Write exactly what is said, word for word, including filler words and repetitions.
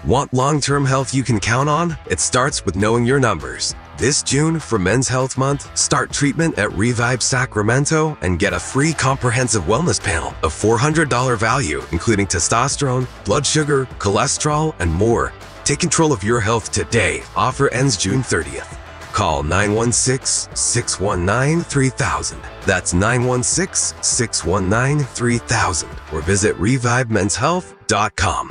Want long-term health you can count on? It starts with knowing your numbers. This June, for Men's Health Month, start treatment at Revive Sacramento and get a free comprehensive wellness panel of four hundred dollars value, including testosterone, blood sugar, cholesterol, and more. Take control of your health today. Offer ends June thirtieth. Call nine one six, six one nine, three thousand. That's nine one six, six one nine, three thousand. Or visit revive men's health dot com.